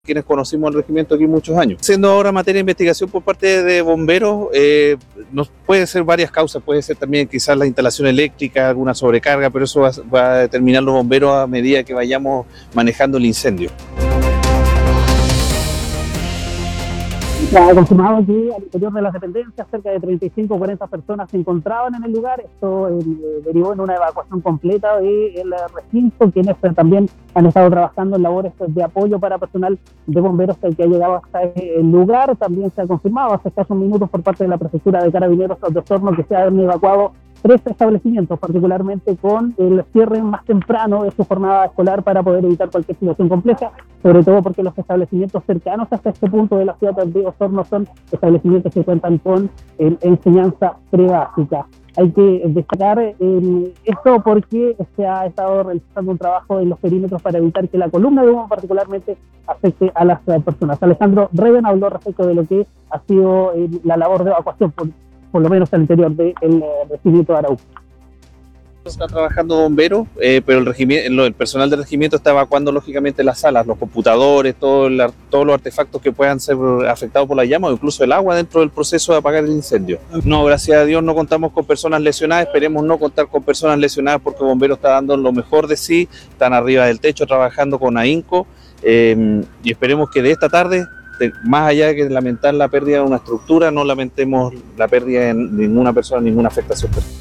quienes conocimos el regimiento aquí muchos años. Siendo ahora materia de investigación por parte de bomberos, nos puede ser varias causas, puede ser también quizás la instalación eléctrica, alguna sobrecarga, pero eso va a determinar los bomberos a medida que vayamos manejando el incendio. Se ha confirmado que al interior de las dependencias cerca de 35 o 40 personas se encontraban en el lugar. Esto derivó en una evacuación completa del recinto, quienes también han estado trabajando en labores de apoyo para personal de bomberos que ha llegado hasta el lugar. También se ha confirmado hace escasos minutos por parte de la Prefectura de Carabineros de Osorno que se han evacuado 3 establecimientos, particularmente con el cierre más temprano de su jornada escolar para poder evitar cualquier situación compleja, sobre todo porque los establecimientos cercanos hasta este punto de la ciudad de Osorno son establecimientos que cuentan con enseñanza prebásica. Hay que destacar esto porque se ha estado realizando un trabajo en los perímetros para evitar que la columna de humo particularmente afecte a las personas. Alejandro Reben habló respecto de lo que ha sido la labor de evacuación, por lo menos al interior del regimiento de Arauco. Están trabajando bomberos, pero el personal del regimiento está evacuando lógicamente las salas, los computadores, todos los artefactos que puedan ser afectados por la llama o incluso el agua dentro del proceso de apagar el incendio. No, gracias a Dios no contamos con personas lesionadas, esperemos no contar con personas lesionadas porque Bomberos está dando lo mejor de sí, están arriba del techo trabajando con AINCO y esperemos que de esta tarde, más allá de que lamentar la pérdida de una estructura, no lamentemos la pérdida de ninguna persona, ninguna afectación personal.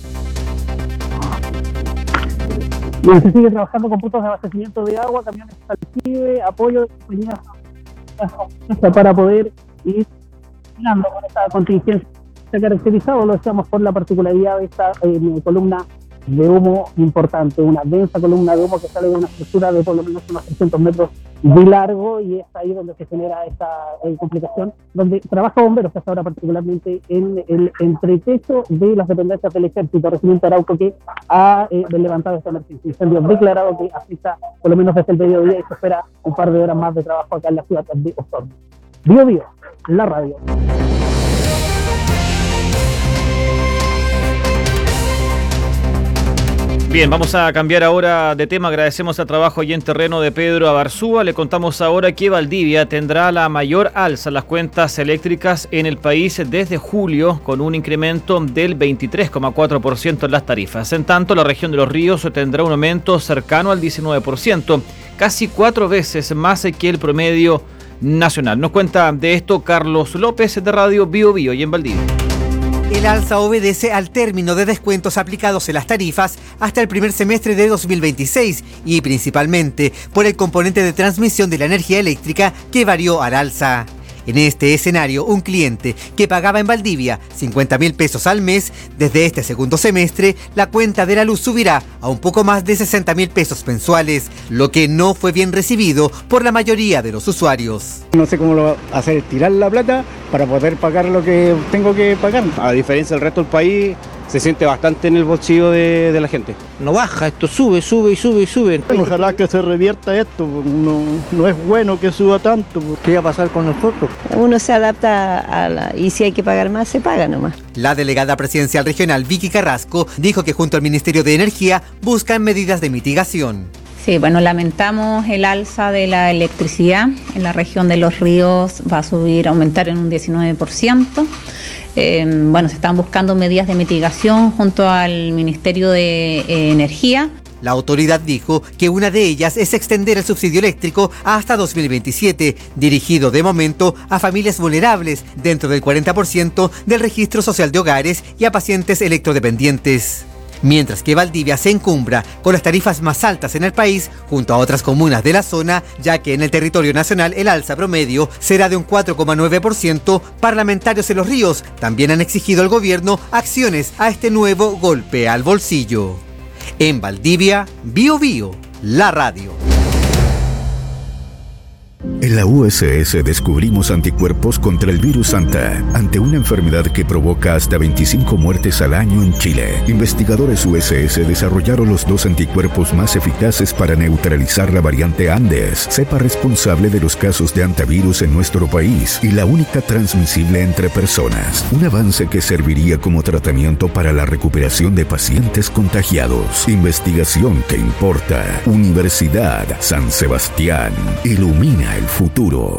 Y se sigue trabajando con puntos de abastecimiento de agua, camiones aljibe, apoyo de compañías para poder ir con esta contingencia caracterizado, lo decíamos, por la particularidad de esta columna de humo importante, una densa columna de humo que sale de una estructura de por lo menos unos 300 metros de largo, y es ahí donde se genera esta complicación, donde trabaja bomberos hasta ahora particularmente en el entretecho de las dependencias del Ejército, Regimiento Arauco, que ha levantado esta emergencia. Incendio declarado que afecta por lo menos desde el mediodía y se espera un par de horas más de trabajo acá en la ciudad de Osorno. Bio Bio, la radio. Bien, vamos a cambiar ahora de tema. Agradecemos al trabajo allí en terreno de Pedro Abarzúa. Le contamos ahora que Valdivia tendrá la mayor alza en las cuentas eléctricas en el país desde julio, con un incremento del 23,4% en las tarifas. En tanto, la región de Los Ríos tendrá un aumento cercano al 19%, casi 4 veces más que el promedio nacional. Nos cuenta de esto Carlos López de Radio Bio Bio y en Valdivia. El alza obedece al término de descuentos aplicados en las tarifas hasta el primer semestre de 2026 y principalmente por el componente de transmisión de la energía eléctrica que varió al alza. En este escenario, un cliente que pagaba en Valdivia 50.000 pesos al mes, desde este segundo semestre, la cuenta de la luz subirá a un poco más de 60.000 pesos mensuales, lo que no fue bien recibido por la mayoría de los usuarios. No sé cómo lo va a hacer, tirar la plata para poder pagar lo que tengo que pagar. A diferencia del resto del país, se siente bastante en el bolsillo de la gente. No baja, esto sube. Ojalá que se revierta esto, no es bueno que suba tanto. ¿Qué va a pasar con nosotros? Uno se adapta y si hay que pagar más, se paga nomás. La delegada presidencial regional Vicky Carrasco dijo que junto al Ministerio de Energía buscan medidas de mitigación. Sí, bueno, lamentamos el alza de la electricidad. En la región de Los Ríos va a aumentar en un 19%. Se están buscando medidas de mitigación junto al Ministerio de Energía. La autoridad dijo que una de ellas es extender el subsidio eléctrico hasta 2027, dirigido de momento a familias vulnerables dentro del 40% del registro social de hogares y a pacientes electrodependientes. Mientras que Valdivia se encumbra con las tarifas más altas en el país, junto a otras comunas de la zona, ya que en el territorio nacional el alza promedio será de un 4,9%, parlamentarios en Los Ríos también han exigido al gobierno acciones a este nuevo golpe al bolsillo. En Valdivia, Bio Bio, la radio. En la USS descubrimos anticuerpos contra el virus Anta, ante una enfermedad que provoca hasta 25 muertes al año en Chile. Investigadores USS desarrollaron los 2 anticuerpos más eficaces para neutralizar la variante Andes, cepa responsable de los casos de antivirus en nuestro país y la única transmisible entre personas. Un avance que serviría como tratamiento para la recuperación de pacientes contagiados. Investigación que importa. Universidad San Sebastián. Ilumina el futuro.